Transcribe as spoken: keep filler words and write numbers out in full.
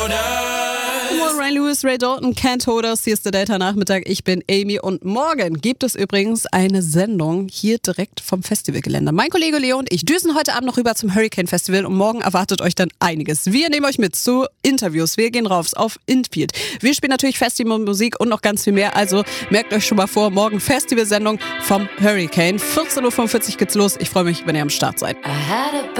Ray Lewis, Ray Dalton, Can't Hold Us. Hier ist der Delta-Nachmittag. Ich bin Amy und morgen gibt es übrigens eine Sendung hier direkt vom Festivalgelände. Mein Kollege Leo und ich düsen heute Abend noch rüber zum Hurricane Festival und morgen erwartet euch dann einiges. Wir nehmen euch mit zu Interviews. Wir gehen rauf auf Infield. Wir spielen natürlich Festivalmusik und noch ganz viel mehr. Also merkt euch schon mal vor, morgen Festivalsendung vom Hurricane. vierzehn Uhr fünfundvierzig geht's los. Ich freue mich, wenn ihr am Start seid.